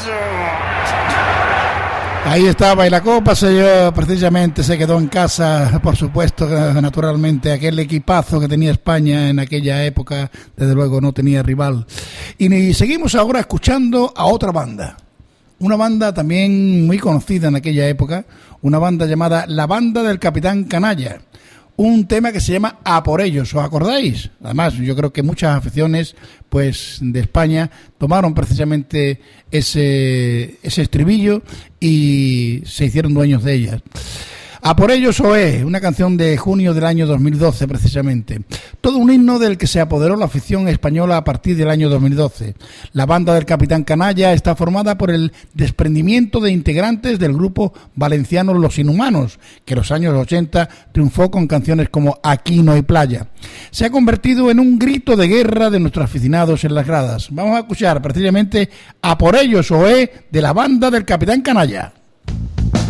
Ahí estaba, y la Copa precisamente se quedó en casa, por supuesto, naturalmente, aquel equipazo que tenía España en aquella época, desde luego no tenía rival. Y seguimos ahora escuchando a otra banda, una banda también muy conocida en aquella época, una banda llamada La Banda del Capitán Canalla. Un tema que se llama A por ellos, ¿os acordáis? Además, yo creo que muchas aficiones pues de España tomaron precisamente ese estribillo y se hicieron dueños de ellas. A por ellos OE, una canción de junio del año 2012 precisamente. Todo un himno del que se apoderó la afición española a partir del año 2012. La banda del Capitán Canalla está formada por el desprendimiento de integrantes del grupo valenciano Los Inhumanos, que en los años 80 triunfó con canciones como Aquí no hay playa. Se ha convertido en un grito de guerra de nuestros aficionados en las gradas. Vamos a escuchar precisamente A por ellos OE de la banda del Capitán Canalla.